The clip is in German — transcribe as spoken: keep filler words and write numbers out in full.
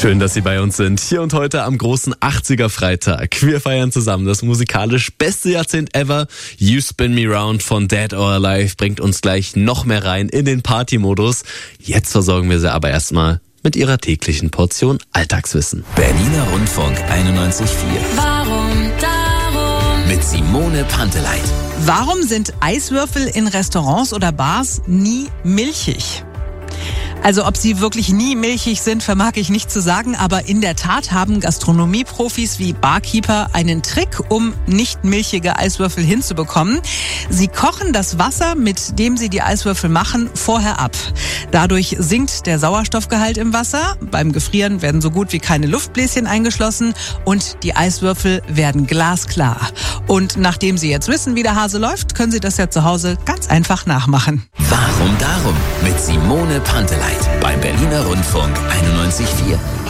Schön, dass Sie bei uns sind. Hier und heute am großen achtziger-Freitag. Wir feiern zusammen das musikalisch beste Jahrzehnt ever. You Spin Me Round von Dead or Alive bringt uns gleich noch mehr rein in den Party-Modus. Jetzt versorgen wir Sie aber erstmal mit ihrer täglichen Portion Alltagswissen. Berliner Rundfunk einundneunzig Komma vier. Warum darum? Mit Simone Panteleit. Warum sind Eiswürfel in Restaurants oder Bars nie milchig? Also ob sie wirklich nie milchig sind, vermag ich nicht zu sagen, aber in der Tat haben Gastronomieprofis wie Barkeeper einen Trick, um nicht milchige Eiswürfel hinzubekommen. Sie kochen das Wasser, mit dem sie die Eiswürfel machen, vorher ab. Dadurch sinkt der Sauerstoffgehalt im Wasser, beim Gefrieren werden so gut wie keine Luftbläschen eingeschlossen und die Eiswürfel werden glasklar. Und nachdem Sie jetzt wissen, wie der Hase läuft, können Sie das ja zu Hause ganz einfach nachmachen. Warum darum? Mit Simone Panteleit beim Berliner Rundfunk einundneunzig Komma vier.